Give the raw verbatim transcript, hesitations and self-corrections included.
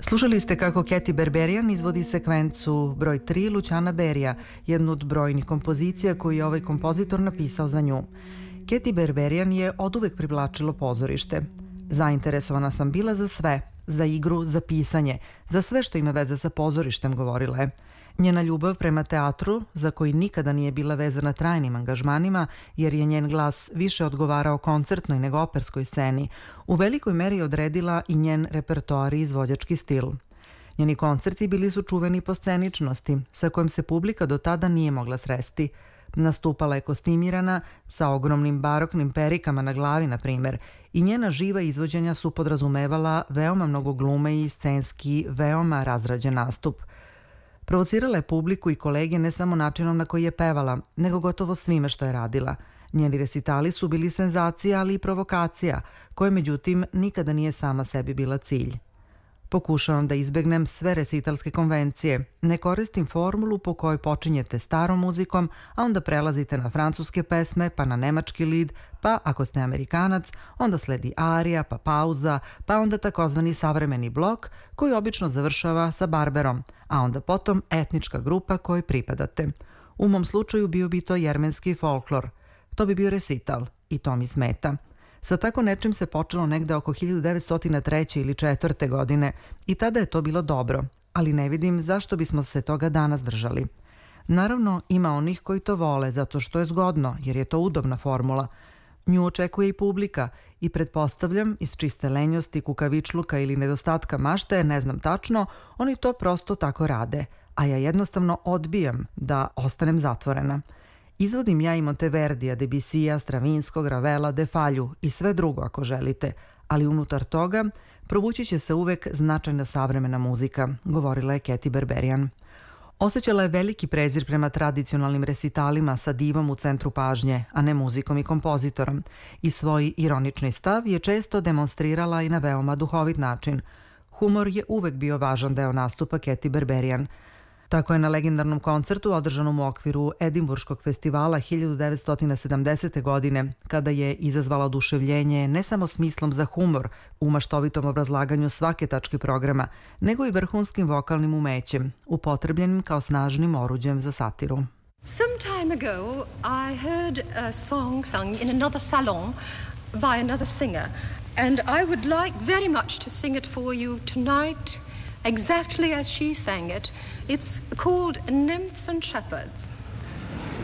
Slušali ste kako Katy Berberian izvodi sekvencu broj tri Luciana Beria, jednu od brojnih kompozicija koju je ovaj kompozitor napisao za nju. Katy Berberian je oduvek privlačilo pozorište. Zainteresovana sam bila za sve, za igru, za pisanje, za sve što ima veze sa pozorištem, govorila je. Njena ljubav prema teatru, za koji nikada nije bila vezana trajnim angažmanima, jer je njen glas više odgovarao koncertnoj nego operskoj sceni, u velikoj meri odredila i njen repertoar i izvođački stil. Njeni koncerti bili su čuveni po sceničnosti, sa kojom se publika do tada nije mogla sresti. Nastupala je kostimirana, sa ogromnim baroknim perikama na glavi, na primer, i njena živa izvođenja su podrazumevala veoma mnogo glume i scenski veoma razrađen nastup. Provocirala je publiku i kolege ne samo načinom na koji je pevala, nego gotovo svime što je radila. Njeni resitali su bili senzacija, ali i provokacija, koja međutim nikada nije sama sebi bila cilj. Pokušavam da izbegnem sve resitalske konvencije. Ne koristim formulu po kojoj počinjete starom muzikom, a onda prelazite na francuske pesme, pa na nemački lid, pa ako ste Amerikanac, onda sledi arija, pa pauza, pa onda takozvani savremeni blok koji obično završava sa barberom, a onda potom etnička grupa kojoj pripadate. U mom slučaju bio bi to jermenski folklor. To bi bio resital i to mi smeta. Sa tako nečim se počelo negde oko hiljadu devetsto treće ili četvrte godine i tada je to bilo dobro, ali ne vidim zašto bismo se toga danas držali. Naravno, ima onih koji to vole zato što je zgodno, jer je to udobna formula. Nju očekuje i publika i pretpostavljam iz čiste lenjosti, kukavičluka ili nedostatka mašte, ne znam tačno, oni to prosto tako rade, a ja jednostavno odbijam da ostanem zatvorena. Izvodim ja i Monteverdija, Debusija, Stravinskog, Ravela, Defalju i sve drugo ako želite, ali unutar toga provući će se uvek značajna savremena muzika, govorila je Katy Berberian. Osjećala je veliki prezir prema tradicionalnim resitalima sa divom u centru pažnje, a ne muzikom i kompozitorom, i svoj ironični stav je često demonstrirala i na veoma duhovit način. Humor je uvek bio važan deo nastupa Katy Berberian. Tako je na legendarnom koncertu održanom u okviru Edimburškog festivala hiljadu devetsto sedamdesete. godine, kada je izazvala oduševljenje ne samo smislom za humor u maštovitom obrazlaganju svake tačke programa, nego i vrhunskim vokalnim umećem, upotrebljenim kao snažnim oruđem za satiru. Some time ago I heard a song sung in another salon by another singer, and I would like very much to sing it for you tonight, exactly as she sang it. It's called Nymphs and Shepherds.